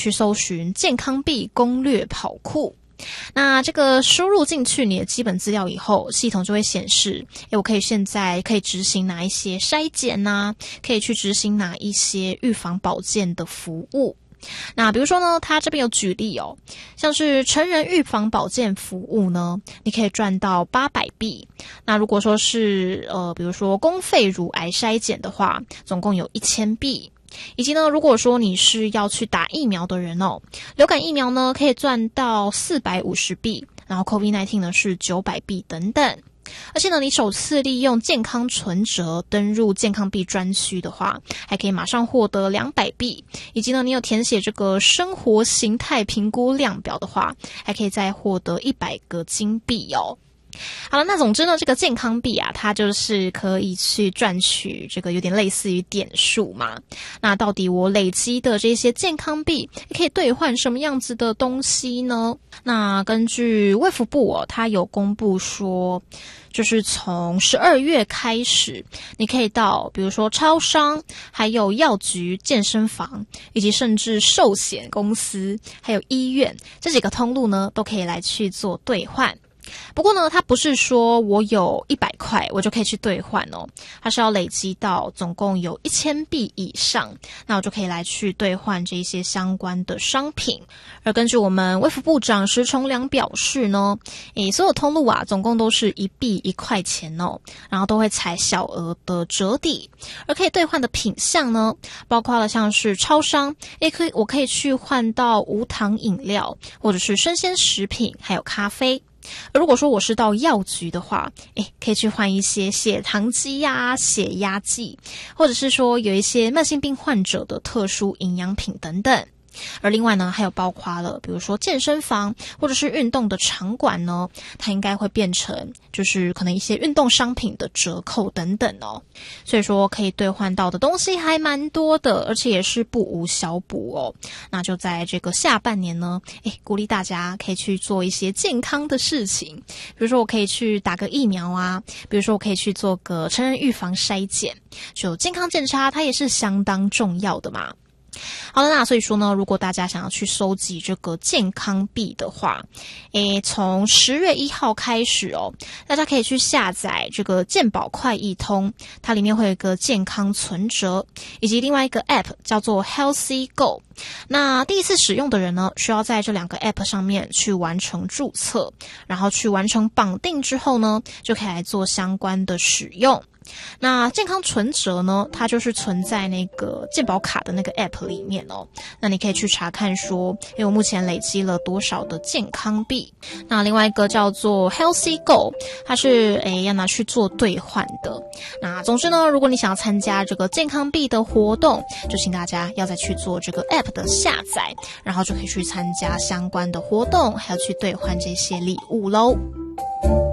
去搜寻健康币攻略跑酷。那这个输入进去你的基本资料以后，系统就会显示，我现在可以执行哪一些筛检啊，可以去执行哪一些预防保健的服务。那比如说呢，他这边有举例哦，像是成人预防保健服务呢，你可以赚到800币。那如果说是比如说公费乳癌筛检的话，总共有1000币。以及呢，如果说你是要去打疫苗的人哦，流感疫苗呢可以赚到450币，然后 COVID-19 呢是900币等等。而且呢，你首次利用健康存折登入健康币专区的话，还可以马上获得200币，以及呢，你有填写这个生活形态评估量表的话，还可以再获得100个金币哦。好了，那总之呢，这个健康币啊，它就是可以去赚取这个有点类似于点数嘛。那到底我累积的这些健康币可以兑换什么样子的东西呢？那根据卫福部哦，它有公布说，就是从12月开始，你可以到比如说超商，还有药局、健身房，以及甚至寿险公司，还有医院这几个通路呢，都可以来去做兑换。不过呢，它不是说我有100块我就可以去兑换哦，它是要累积到总共有1000币以上，那我就可以来去兑换这些相关的商品。而根据我们卫福部长石崇良表示呢，所有通路啊，总共都是1币1块钱哦，然后都会采小额的折抵。而可以兑换的品项呢，包括了像是超商，我可以去换到无糖饮料，或者是生鲜食品，还有咖啡。而如果说我是到药局的话，可以去换一些血糖机啊、血压计，或者是说有一些慢性病患者的特殊营养品等等。而另外呢，还有包括了比如说健身房或者是运动的场馆呢，它应该会变成就是可能一些运动商品的折扣等等哦。所以说可以兑换到的东西还蛮多的，而且也是不无小补哦。那就在这个下半年呢，鼓励大家可以去做一些健康的事情，比如说我可以去打个疫苗啊，比如说我可以去做个成人预防筛检，就健康检查它也是相当重要的嘛。好了，那所以说呢，如果大家想要去收集这个健康币的话，从10月1号开始哦，大家可以去下载这个健保快易通，它里面会有一个健康存折，以及另外一个 App 叫做 Healthy Go。那第一次使用的人呢，需要在这2个 App 上面去完成注册，然后去完成绑定之后呢，就可以来做相关的使用。那健康存折呢，它就是存在那个健保卡的那个 App 里面哦。那你可以去查看说，我目前累积了多少的健康币。那另外一个叫做 Healthy Go， 它是要拿去做兑换的。那总之呢，如果你想要参加这个健康币的活动，就请大家要再去做这个 App 的下载，然后就可以去参加相关的活动，还要去兑换这些礼物咯。